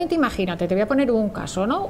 Imagínate, te voy a poner un caso, ¿no?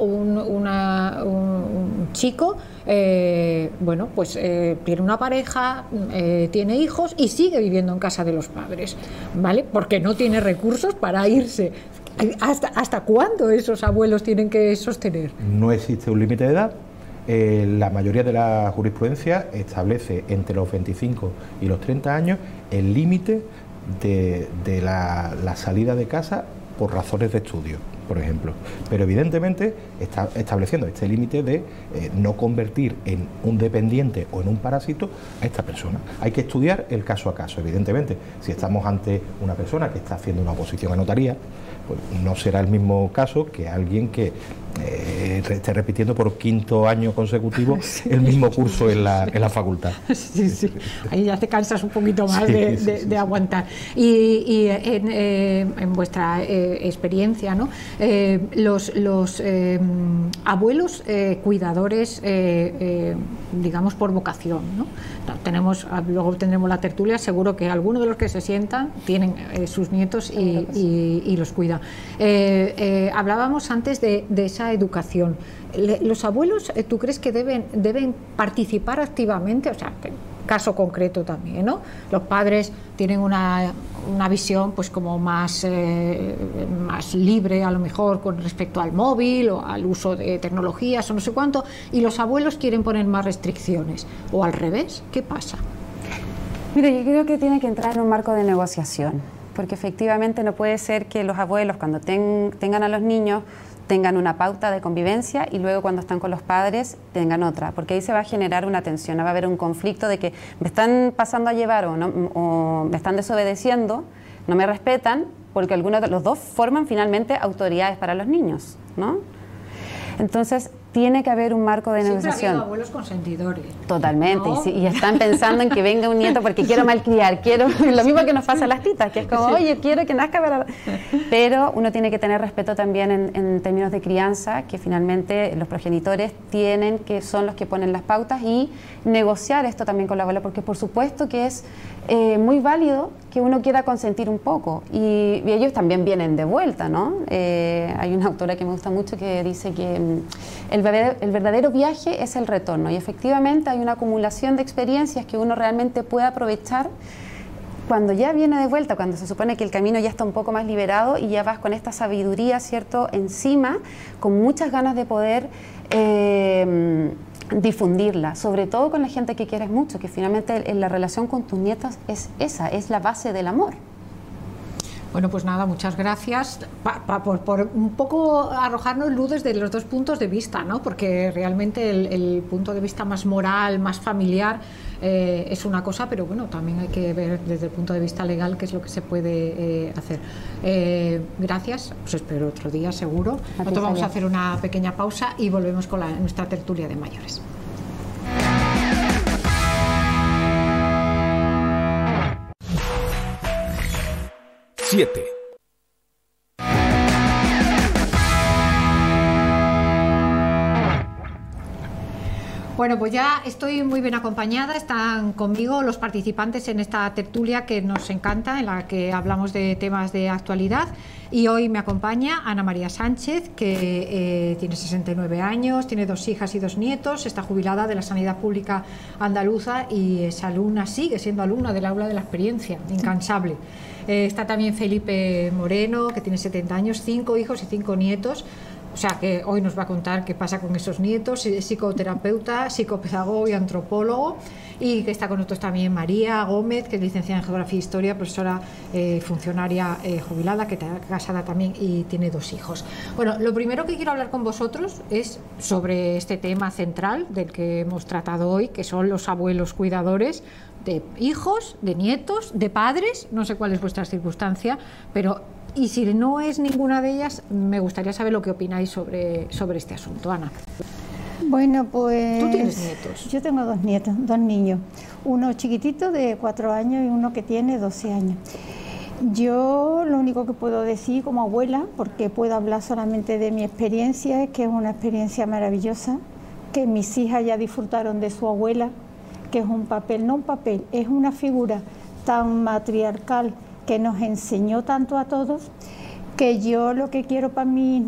Un chico, bueno, pues tiene una pareja, tiene hijos y sigue viviendo en casa de los padres, ¿vale? Porque no tiene recursos para irse. ¿Hasta cuándo esos abuelos tienen que sostener? No existe un límite de edad. La mayoría de la jurisprudencia establece entre los 25 y los 30 años el límite de la salida de casa por razones de estudio, por ejemplo, pero evidentemente está estableciendo este límite de no convertir en un dependiente o en un parásito a esta persona. Hay que estudiar el caso a caso, evidentemente. Si estamos ante una persona que está haciendo una oposición a notaría, pues no será el mismo caso que alguien que esté repitiendo por 5º año consecutivo el mismo curso en la facultad. Sí, sí. Ahí ya te cansas un poquito más de aguantar. Y en vuestra experiencia, ¿no? Los abuelos cuidadores, digamos, por vocación, ¿no? Luego tendremos la tertulia, seguro que algunos de los que se sientan tienen sus nietos y los cuida. Hablábamos antes de esa educación. ¿Los abuelos, tú crees que deben participar activamente? O sea, caso concreto también, ¿no? Los padres tienen una visión pues como más libre, a lo mejor, con respecto al móvil o al uso de tecnologías o no sé cuánto, y los abuelos quieren poner más restricciones. ¿O al revés? ¿Qué pasa? Mira, yo creo que tiene que entrar en un marco de negociación, porque efectivamente no puede ser que los abuelos, cuando tengan a los niños, tengan una pauta de convivencia y luego cuando están con los padres tengan otra, porque ahí se va a generar una tensión, va a haber un conflicto de que me están pasando a llevar o me están desobedeciendo, no me respetan, porque algunos de los dos forman finalmente autoridades para los niños, ¿no? Entonces tiene que haber un marco de negociación. Siempre ha habido abuelos consentidores. Totalmente, ¿no? y están pensando en que venga un nieto porque quiero malcriar, quiero lo mismo que nos pasa a las titas, que es como, oye, quiero que nazca para... Pero uno tiene que tener respeto también en términos de crianza, que finalmente los progenitores son los que ponen las pautas, y negociar esto también con la abuela, porque por supuesto que es muy válido que uno quiera consentir un poco, y ellos también vienen de vuelta, ¿no? Hay una autora que me gusta mucho que dice que el verdadero viaje es el retorno, y efectivamente hay una acumulación de experiencias que uno realmente puede aprovechar cuando ya viene de vuelta, cuando se supone que el camino ya está un poco más liberado y ya vas con esta sabiduría, ¿cierto?, encima, con muchas ganas de poder difundirla, sobre todo con la gente que quieres mucho, que finalmente la relación con tus nietos es la base del amor. Bueno, pues nada, muchas gracias por un poco arrojarnos luz desde los dos puntos de vista, ¿no? Porque realmente el punto de vista más moral, más familiar, es una cosa, pero bueno, también hay que ver desde el punto de vista legal qué es lo que se puede hacer. Gracias, os espero otro día seguro. Nosotros vamos a hacer una pequeña pausa y volvemos con nuestra tertulia de mayores. Bueno, pues ya estoy muy bien acompañada, están conmigo los participantes en esta tertulia que nos encanta, en la que hablamos de temas de actualidad, y hoy me acompaña Ana María Sánchez, que tiene 69 años, tiene 2 hijas y 2 nietos, está jubilada de la sanidad pública andaluza y es alumna, sigue siendo alumna del aula de la experiencia, incansable. Está también Felipe Moreno, que tiene 70 años, 5 hijos y 5 nietos. O sea, que hoy nos va a contar qué pasa con esos nietos, es psicoterapeuta, psicopedagogo y antropólogo, y que está con nosotros también María Gómez, que es licenciada en Geografía e Historia, profesora funcionaria jubilada, que está casada también y tiene 2 hijos. Bueno, lo primero que quiero hablar con vosotros es sobre este tema central del que hemos tratado hoy, que son los abuelos cuidadores de hijos, de nietos, de padres, no sé cuál es vuestra circunstancia, pero... Y si no es ninguna de ellas, me gustaría saber lo que opináis sobre este asunto. Ana. Bueno, pues... ¿Tú tienes nietos? Yo tengo 2 nietos, 2 niños. Uno chiquitito de 4 años y uno que tiene 12 años. Yo lo único que puedo decir como abuela, porque puedo hablar solamente de mi experiencia, es que es una experiencia maravillosa, que mis hijas ya disfrutaron de su abuela, que es un papel, no un papel, es una figura tan matriarcal, que nos enseñó tanto a todos, que yo lo que quiero para mis